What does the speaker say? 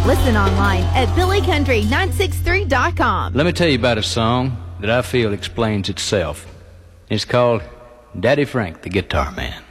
Listen online at billycountry963.com. Let me tell you about a song that I feel explains itself. It's called Daddy Frank, the Guitar Man.